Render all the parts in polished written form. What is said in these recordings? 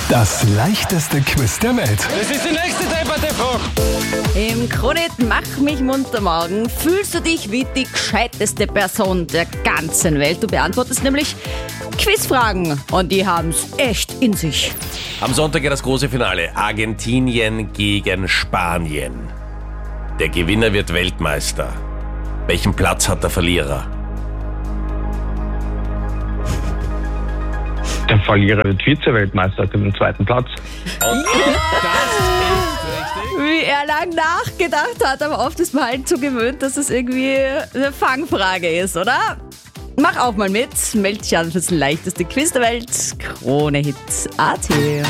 Das leichteste Quiz der Welt. Das ist die nächste Debatte-Frage. Im Krone-Hit Mach mich munter morgen fühlst du dich wie die gescheiteste Person der ganzen Welt. Du beantwortest nämlich Quizfragen und die haben's echt in sich. Am Sonntag ja das große Finale. Argentinien gegen Spanien. Der Gewinner wird Weltmeister. Welchen Platz hat der Verlierer? Der Verlierer wird Vize-Weltmeister, hat den zweiten Platz. Wie er lang nachgedacht hat, aber oft ist man halt so gewöhnt, dass es irgendwie eine Fangfrage ist, oder? Mach auch mal mit, meld dich an für das leichteste Quiz der Welt, KroneHit.at.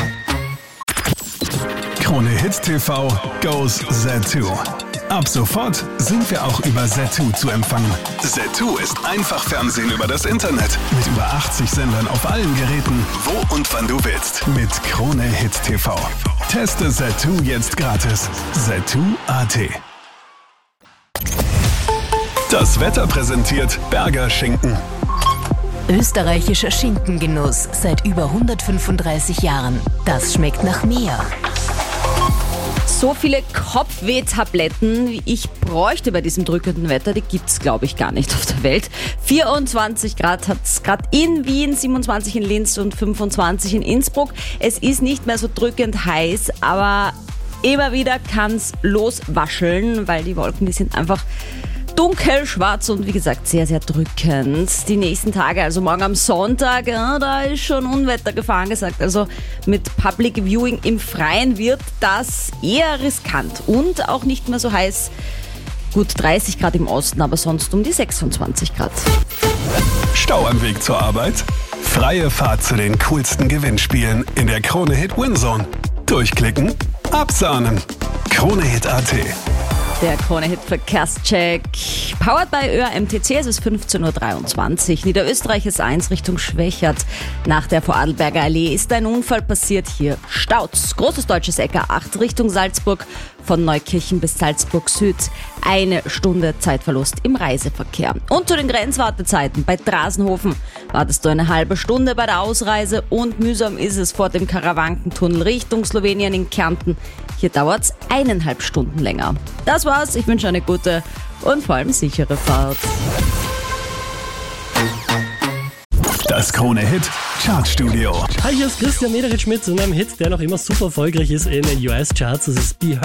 KroneHit TV goes Zattoo. Ab sofort sind wir auch über Zattoo zu empfangen. Zattoo ist einfach Fernsehen über das Internet. Mit über 80 Sendern auf allen Geräten, wo und wann du willst. Mit KroneHit TV. Teste Zattoo jetzt gratis. Zattoo.at. Das Wetter präsentiert Berger Schinken. Österreichischer Schinkengenuss seit über 135 Jahren. Das schmeckt nach mehr. So viele Kopfweh-Tabletten, wie ich bräuchte bei diesem drückenden Wetter, die gibt's, glaube ich, gar nicht auf der Welt. 24 Grad hat's gerade in Wien, 27 in Linz und 25 in Innsbruck. Es ist nicht mehr so drückend heiß, aber immer wieder kann's loswascheln, weil die Wolken, die sind einfach dunkelschwarz und wie gesagt sehr, sehr drückend. Die nächsten Tage, also morgen am Sonntag, ja, da ist schon Unwettergefahr angesagt. Also mit Public Viewing im Freien wird das eher riskant und auch nicht mehr so heiß. Gut 30 Grad im Osten, aber sonst um die 26 Grad. Stau am Weg zur Arbeit? Freie Fahrt zu den coolsten Gewinnspielen in der KroneHit Winzone. Durchklicken, absahnen. KroneHit.at. Der KroneHit Verkehrscheck, powered by ÖAMTC, es ist 15.23 Uhr. Niederösterreich ist 1 Richtung Schwächert. Nach der Vorarlberger Allee ist ein Unfall passiert, hier staut's. Großes deutsches Eck 8 Richtung Salzburg, von Neukirchen bis Salzburg Süd. 1 Stunde Zeitverlust im Reiseverkehr. Und zu den Grenzwartezeiten. Bei Drasenhofen wartest du eine halbe Stunde bei der Ausreise und mühsam ist es vor dem Karawankentunnel Richtung Slowenien in Kärnten. Hier dauert's 1,5 Stunden länger. Das war's, ich wünsche eine gute und vor allem sichere Fahrt. Das KroneHit Chartstudio. Hi, hier ist Christian Mederich mit einem Hit, der noch immer super erfolgreich ist in den US-Charts. Das ist Be Heard.